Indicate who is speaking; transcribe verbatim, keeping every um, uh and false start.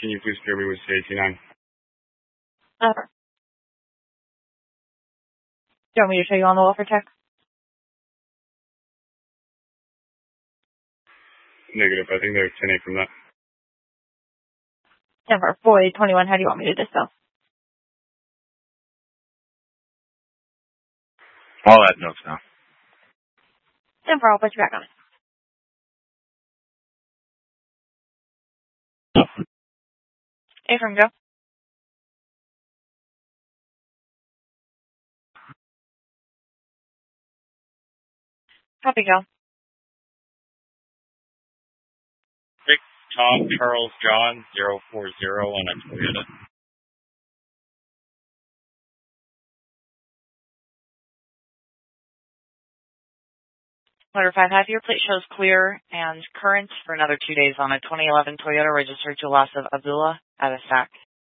Speaker 1: Can you please clear me with C eighty-nine?
Speaker 2: Never. Do you want me to show you on the wall for check?
Speaker 1: Negative. I think they're ten eight from that.
Speaker 2: Denver, Boyd, twenty-one. How do you want me to dispel?
Speaker 3: All that notes now.
Speaker 2: Denver, I'll put you back on it. Affirm, go. Copy, go.
Speaker 4: Vic, Tom, Charles, John, zero four zero on a Toyota.
Speaker 5: Motor five, half your plate shows clear and current for another two days on a twenty eleven Toyota registered to loss of Abdullah at a S A C.